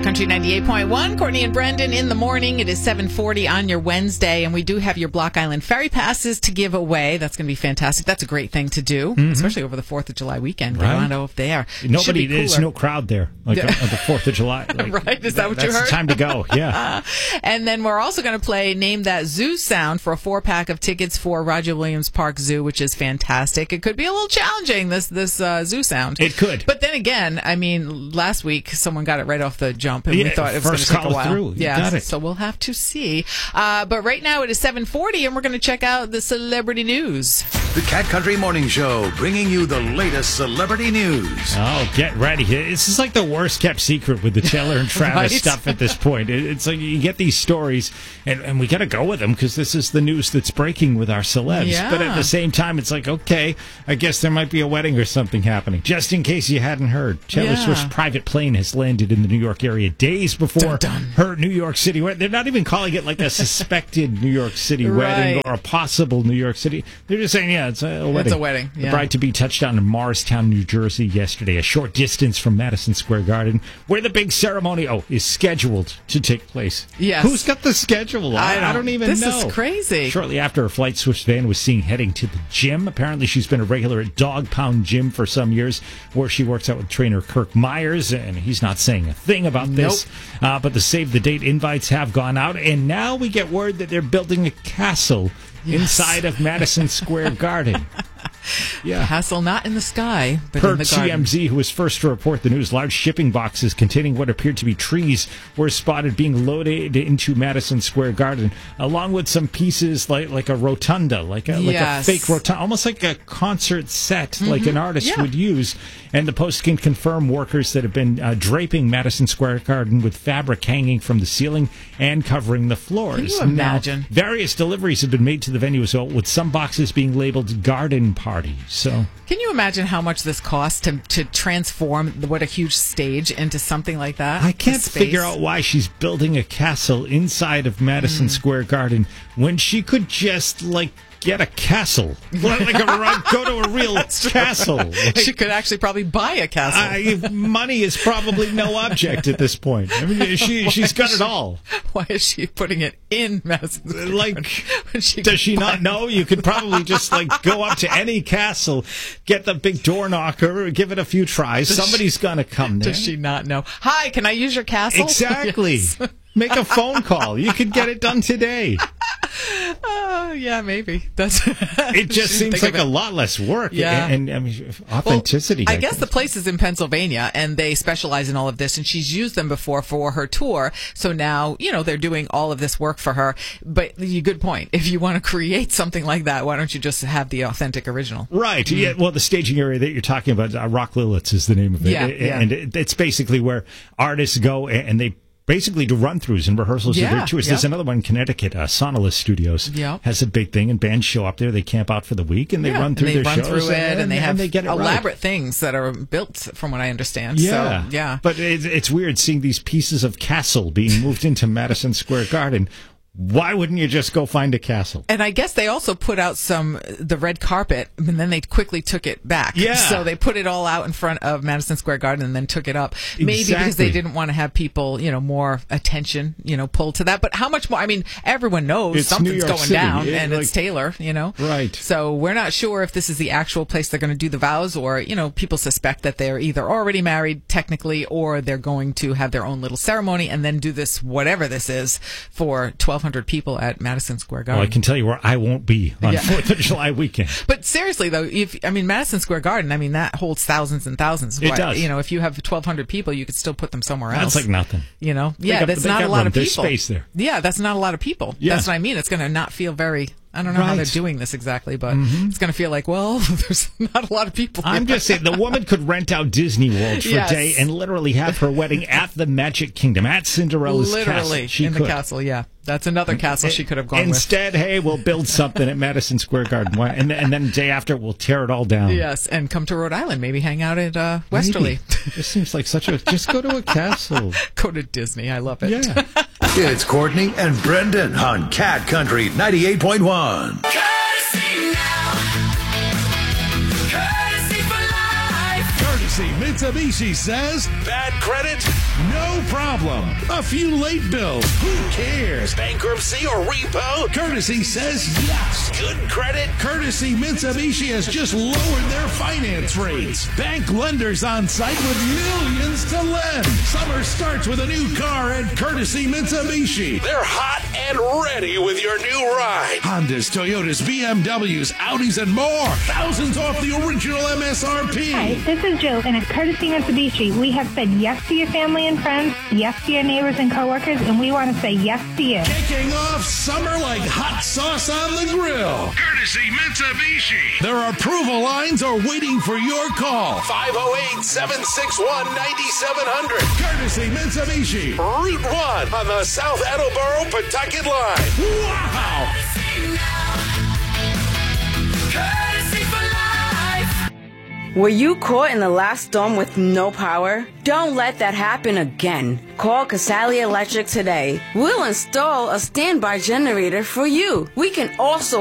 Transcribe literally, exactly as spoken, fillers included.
Country ninety-eight point one. Courtney and Brendan in the morning. It is seven forty on your Wednesday, and we do have your Block Island Ferry passes to give away. That's going to be fantastic. That's a great thing to do, mm-hmm. especially over the fourth of July weekend. Right. Get on over there. Nobody, there's no crowd there, like yeah. on the fourth of July. Like, right? Is that, that what you heard? That's the time to go, yeah. And then we're also going to play Name That Zoo Sound for a four-pack of tickets for Roger Williams Park Zoo, which is fantastic. It could be a little challenging, this this uh, zoo sound. It could. But then again, I mean, last week someone got it right off the jump, and yeah, we thought it was going to take a while. Through. Yeah, got it. So we'll have to see. Uh, but right now it is seven forty, and we're going to check out the celebrity news. The Cat Country Morning Show, bringing you the latest celebrity news. Oh, get ready. This is like the worst kept secret with the Taylor and Travis right? stuff at this point. It's like you get these stories, and, and we got to go with them because this is the news that's breaking with our celebs. Yeah. But at the same time, it's like, okay, I guess there might be a wedding or something happening. Just in case you hadn't heard, Taylor yeah. Swift's private plane has landed in the New York area days before dun, dun. her New York City wedding. They're not even calling it like a suspected New York City right. wedding or a possible New York City. They're just saying, yeah, it's a wedding. It's a wedding. Yeah. The bride-to-be touched down in Morristown, New Jersey yesterday, a short distance from Madison Square Garden, where the big ceremony, oh, is scheduled to take place. Yes. Who's got the schedule? I, I, don't, I don't even this know. This is crazy. Shortly after her flight, Swift's van was seen heading to the gym. Apparently, she's been a regular at Dog Pound Gym for some years, where she works out with trainer Kirk Myers, and he's not saying a thing about nope. this. Uh, but the save-the-date invites have gone out, and now we get word that they're building a castle yes. inside of Madison Square Garden. Yeah. Castle not in the sky, but Per in the garden. T M Z, who was first to report the news, large shipping boxes containing what appeared to be trees were spotted being loaded into Madison Square Garden, along with some pieces like like a rotunda, like a, yes. like a fake rotunda, almost like a concert set, mm-hmm. like an artist yeah. would use. And the Post can confirm workers that have been uh, draping Madison Square Garden with fabric hanging from the ceiling and covering the floors. Can you imagine? Now, various deliveries have been made to the venue as well, with some boxes being labeled garden party. So, can you imagine how much this costs to to transform what a huge stage into something like that? I can't figure out why she's building a castle inside of Madison mm. Square Garden when she could just like get a castle, like a, go to a real castle. Like, she could actually probably buy a castle. I, money is probably no object at this point. I mean, she she's got it all. Why is she putting it in Madison Square Garden? Like, she does she not know? You could probably just like go up to any castle, get the big door knocker, give it a few tries. Does Somebody's she, gonna come there. Does she not know? Hi, can I use your castle? Exactly. Yes. Make a phone call. You could get it done today. Oh, uh, yeah, maybe. That's. It just seems like a lot less work. Yeah. And, and I mean, authenticity. Well, I, I guess guess the place is in Pennsylvania, and they specialize in all of this, and she's used them before for her tour. So now, you know, they're doing all of this work for her. But you good point. If you want to create something like that, why don't you just have the authentic original? Right. Mm. Yeah. Well, the staging area that you're talking about, uh, Rock Lilith's is the name of it. Yeah, it, yeah. And it, it's basically where artists go and they basically do run-throughs and rehearsals yeah, of their tours. yep. There's another one in Connecticut, uh, Sonolus Studios, yep. has a big thing, and bands show up there. They camp out for the week, and they yeah, run through and they their run shows. through it, and, and they have and they get it elaborate right. things that are built, from what I understand. Yeah, so, yeah. But it's, it's weird seeing these pieces of castle being moved into Madison Square Garden. Why wouldn't you just go find a castle? And I guess they also put out some, the red carpet, and then they quickly took it back. Yeah. So they put it all out in front of Madison Square Garden and then took it up. Maybe exactly. because they didn't want to have people, you know, more attention, you know, pulled to that. But how much more? I mean, everyone knows it's something's going City. down, yeah, and like, it's Taylor, you know? Right. So we're not sure if this is the actual place they're going to do the vows, or, you know, people suspect that they're either already married technically, or they're going to have their own little ceremony and then do this, whatever this is, for twelve hundred people at Madison Square Garden. Well, I can tell you where I won't be on yeah. fourth of July weekend. But seriously, though, if I mean, Madison Square Garden, I mean, that holds thousands and thousands. It Why, does. You know, if you have twelve hundred people, you could still put them somewhere else. That's like nothing. You know? Yeah, got, that's not a lot room. of people. There's space there. Yeah, that's not a lot of people. Yeah. That's what I mean. It's going to not feel very... I don't know right. how they're doing this exactly, but mm-hmm. it's going to feel like, well, there's not a lot of people here. I'm just saying, the woman could rent out Disney World for yes. a day and literally have her wedding at the Magic Kingdom, at Cinderella's literally, castle. She in could. the castle, yeah. That's another castle she could have gone Instead, with. hey, we'll build something at Madison Square Garden. And, and then the day after, we'll tear it all down. Yes, and come to Rhode Island. Maybe hang out at uh, Westerly. This seems like such a... Just go to a castle. Go to Disney. I love it. Yeah. It's Courtney and Brendan on Cat Country ninety-eight point one. Courtesy now. Courtesy for life. Courtesy. Courtesy Mitsubishi says, bad credit? No problem. A few late bills? Who cares? Bankruptcy or repo? Courtesy says yes. Good credit? Courtesy Mitsubishi has just lowered their finance rates. Bank lenders on site with millions to lend. Summer starts with a new car at Courtesy Mitsubishi. They're hot and ready with your new ride. Hondas, Toyotas, B M Ws, Audis, and more. Thousands off the original M S R P. Hi, this is Jill, and at Courtesy Mitsubishi, we have said yes to your family and friends, yes to your neighbors and coworkers, and we want to say yes to you. Kicking off summer like hot sauce on the grill. Courtesy Mitsubishi. Their approval lines are waiting for your call. five oh eight, seven six one, nine seven zero zero. Courtesy Mitsubishi. Route one on the South Attleboro-Pawtucket line. Wow! Were you caught in the last storm with no power? Don't let that happen again. Call Casali Electric today. We'll install a standby generator for you. We can also